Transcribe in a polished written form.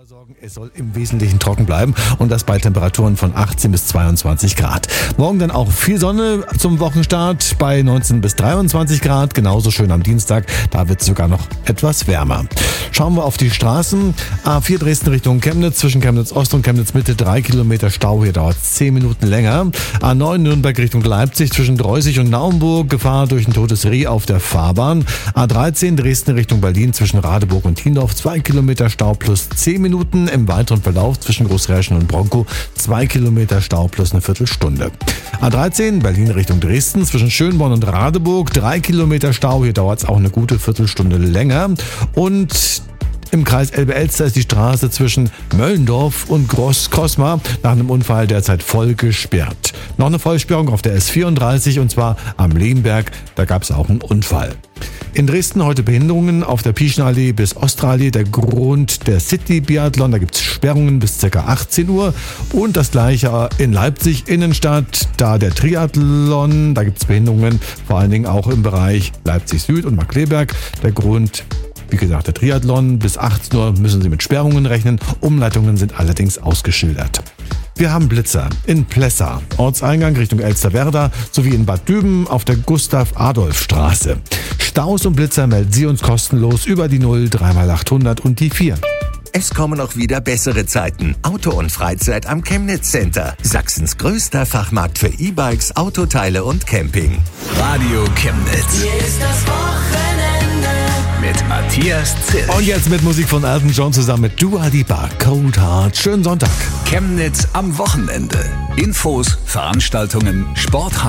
Sorgen, es soll im Wesentlichen trocken bleiben und das bei Temperaturen von 18 bis 22 Grad. Morgen dann auch viel Sonne zum Wochenstart bei 19 bis 23 Grad. Genauso schön am Dienstag, da wird es sogar noch etwas wärmer. Schauen wir auf die Straßen. A4 Dresden Richtung Chemnitz, zwischen Chemnitz Ost und Chemnitz Mitte 3 Kilometer Stau, hier dauert es 10 Minuten länger. A9 Nürnberg Richtung Leipzig, zwischen Dreußig und Naumburg, Gefahr durch ein totes Reh auf der Fahrbahn. A13 Dresden Richtung Berlin, zwischen Radeburg und Thiendorf 2 Kilometer Stau plus 10 Minuten. Im weiteren Verlauf zwischen Großräschen und Bronkow 2 Kilometer Stau plus eine Viertelstunde. A13 Berlin Richtung Dresden, zwischen Schönborn und Radeburg 3 Kilometer Stau, hier dauert es auch eine gute Viertelstunde länger. Und im Kreis Elbe-Elster ist die Straße zwischen Möllendorf und Groß-Kosmar nach einem Unfall derzeit voll gesperrt. Noch eine Vollsperrung auf der S34 und zwar am Lehmberg, da gab es auch einen Unfall. In Dresden heute Behinderungen auf der Pieschenallee bis Ostrallee, der Grund der City-Biathlon, da gibt es Sperrungen bis ca. 18 Uhr und das gleiche in Leipzig Innenstadt, da der Triathlon, da gibt es Behinderungen, vor allen Dingen auch im Bereich Leipzig Süd und Markkleeberg, der Grund, wie gesagt, der Triathlon, bis 18 Uhr müssen Sie mit Sperrungen rechnen, Umleitungen sind allerdings ausgeschildert. Wir haben Blitzer in Plessa, Ortseingang Richtung Elsterwerda sowie in Bad Düben auf der Gustav-Adolf-Straße. Staus und Blitzer melden Sie uns kostenlos über die 0 3x800 und die 4. Es kommen auch wieder bessere Zeiten. Auto und Freizeit am Chemnitz Center. Sachsens größter Fachmarkt für E-Bikes, Autoteile und Camping. Radio Chemnitz. Hier ist das Wochenende Mit Matthias Zilch. Und jetzt mit Musik von Elton John zusammen mit Dua Lipa, Cold Heart. Schönen Sonntag. Chemnitz am Wochenende. Infos, Veranstaltungen, Sport.